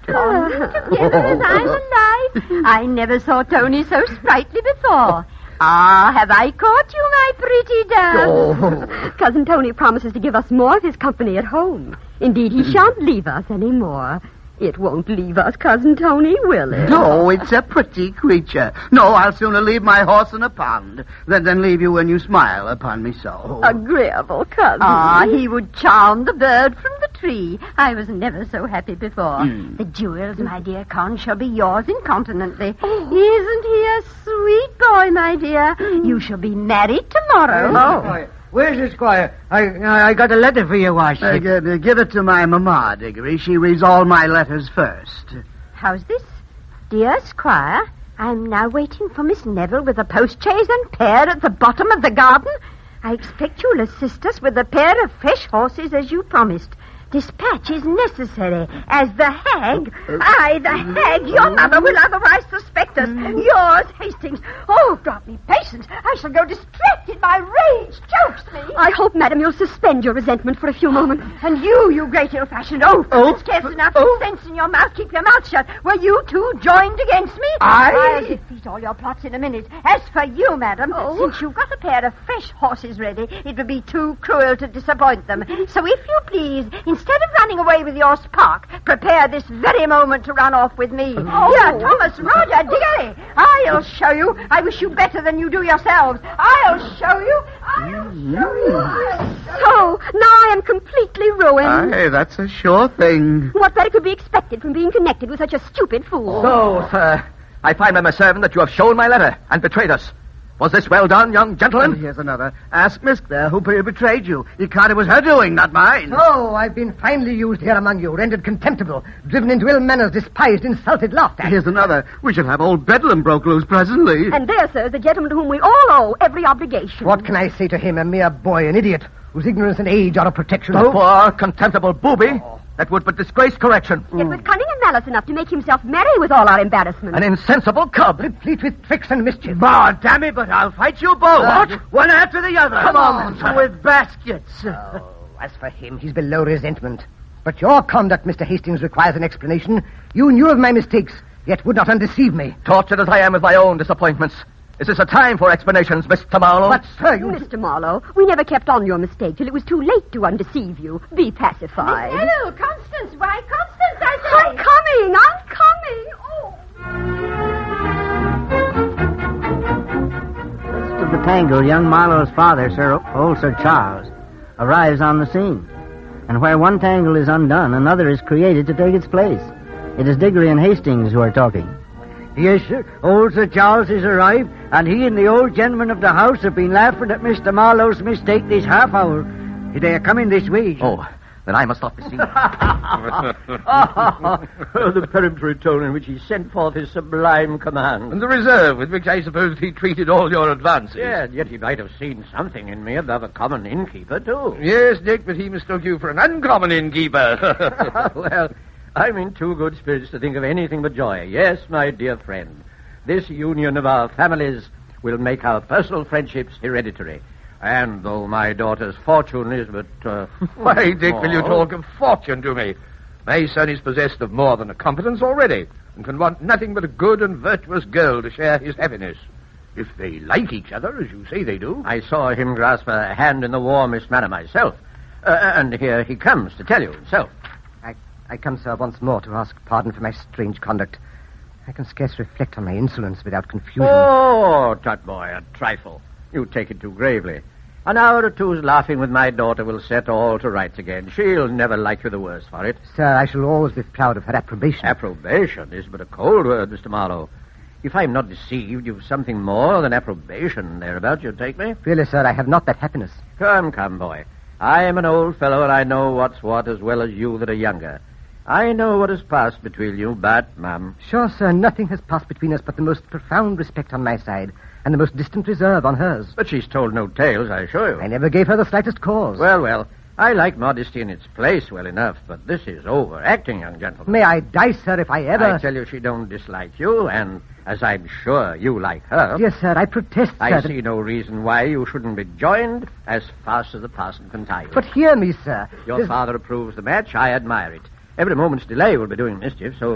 Together as I'm alive. I never saw Tony so sprightly before. Ah, have I caught you, my pretty dove? Oh. Cousin Tony promises to give us more of his company at home. Indeed, he shan't leave us any more. It won't leave us, Cousin Tony, will it? No, it's a pretty creature. No, I'll sooner leave my horse in a pond than leave you when you smile upon me so. Agreeable, cousin. Ah, he would charm the bird from the tree. I was never so happy before. The jewels, my dear Con, shall be yours incontinently. Isn't he a sweet boy, my dear? You shall be married tomorrow. Oh. Where's the squire? I got a letter for you, Washington. Give it to my mamma, Diggory. She reads all my letters first. How's this? Dear Squire, I'm now waiting for Miss Neville with a post-chaise and pair at the bottom of the garden. I expect you'll assist us with a pair of fresh horses as you promised. Dispatch is necessary, as the hag, your mother will otherwise suspect us. Yours, Hastings. Oh, grant me patience. I shall go distracted. My rage chokes me. I hope, madam, you'll suspend your resentment for a few moments. And you great ill-fashioned oaf. It's scarce enough sense in your mouth. Keep your mouth shut. Were you two joined against me? I'll defeat all your plots in a minute. As for you, madam, since you've got a pair of fresh horses ready, it would be too cruel to disappoint them. So if you please, instead of running away with your spark, prepare this very moment to run off with me. Here, Thomas, Roger, Diggory, I'll show you. I wish you better than you do yourselves. I'll show you. So, now I am completely ruined. Aye, that's a sure thing. What better could be expected from being connected with such a stupid fool? So, sir, I find by my servant that you have shown my letter and betrayed us. Was this well done, young gentleman? Here's another. Ask Miss Clare who betrayed you. You can't. It was her doing, not mine. Oh, I've been finely used here among you, rendered contemptible, driven into ill manners, despised, insulted, laughed at. Here's another. We shall have old Bedlam broke loose presently. And there, sir, is the gentleman to whom we all owe every obligation. What can I say to him, a mere boy, an idiot, whose ignorance and age are a protection? The poor, contemptible booby. That would but disgrace correction. Yet with cunning and malice enough to make himself merry with all our embarrassment. An insensible cub. Replete with tricks and mischief. Bah, damn it, but I'll fight you both. What? One after the other. Come on. With baskets. As for him, he's below resentment. But your conduct, Mr. Hastings, requires an explanation. You knew of my mistakes, yet would not undeceive me. Tortured as I am with my own disappointments. Is this a time for explanations, Mr. Marlowe? But, sir, you... Mr. Marlowe, we never kept on your mistake till it was too late to undeceive you. Be pacified. Hello, Constance. Why, Constance, I say. I'm coming. Midst of the tangle, young Marlowe's father, old Sir Charles, arrives on the scene. And where one tangle is undone, another is created to take its place. It is Diggory and Hastings who are talking. Yes, sir. Old Sir Charles has arrived, and he and the old gentleman of the house have been laughing at Mr. Marlowe's mistake this half hour. They are coming this way. Oh, then I must stop the scene. The peremptory tone in which he sent forth his sublime command. And the reserve with which I suppose he treated all your advances. Yeah, and yet he might have seen something in me above a common innkeeper, too. Yes, Dick, but he mistook you for an uncommon innkeeper. Well, I'm in too good spirits to think of anything but joy. Yes, my dear friend, this union of our families will make our personal friendships hereditary. And though my daughter's fortune is but... Why, Dick, will you talk of fortune to me? My son is possessed of more than a competence already, and can want nothing but a good and virtuous girl to share his happiness. If they like each other, as you say they do. I saw him grasp a hand in the warmest manner myself. And here he comes to tell you himself. I come, sir, once more to ask pardon for my strange conduct. I can scarce reflect on my insolence without confusion. Oh, tut boy, a trifle. You take it too gravely. An hour or two's laughing with my daughter will set all to rights again. She'll never like you the worse for it. Sir, I shall always be proud of her approbation. Approbation is but a cold word, Mr. Marlowe. If I'm not deceived, you've something more than approbation thereabout, you take me? Really, sir, I have not that happiness. Come, boy. I am an old fellow, and I know what's what as well as you that are younger. I know what has passed between you, but, ma'am... Sure, sir, nothing has passed between us but the most profound respect on my side, and the most distant reserve on hers. But she's told no tales, I assure you. I never gave her the slightest cause. Well, I like modesty in its place well enough, but this is overacting, young gentleman. May I die, sir, if I ever... I tell you she don't dislike you, and as I'm sure you like her... Yes, sir, I protest, sir. I see no reason why you shouldn't be joined as fast as the parson can tie you. But hear me, sir. Your father approves the match. I admire it. Every moment's delay will be doing mischief, so